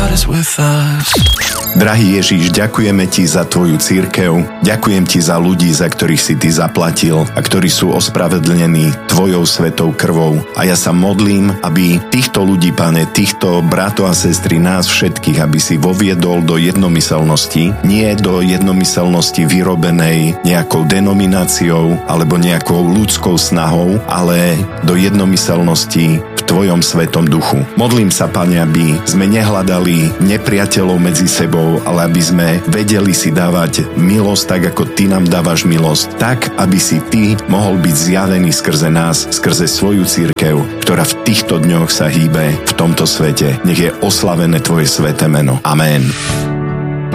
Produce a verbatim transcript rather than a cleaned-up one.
God is with us. Drahý Ježiš, ďakujeme Ti za Tvoju cirkev, ďakujem Ti za ľudí, za ktorých si Ty zaplatil a ktorí sú ospravedlnení Tvojou svetou krvou. A ja sa modlím, aby týchto ľudí, Pane, týchto bratov a sestry, nás všetkých, aby si voviedol do jednomyselnosti, nie do jednomyselnosti vyrobenej nejakou denomináciou alebo nejakou ľudskou snahou, ale do jednomyselnosti v Tvojom svetom duchu. Modlím sa, Pane, aby sme nehľadali nepriateľov medzi sebou, ale aby sme vedeli si dávať milosť tak, ako Ty nám dávaš milosť, tak, aby si Ty mohol byť zjavený skrze nás, skrze svoju cirkev, ktorá v týchto dňoch sa hýbe v tomto svete. Nech je oslavené Tvoje sväté meno. Amen.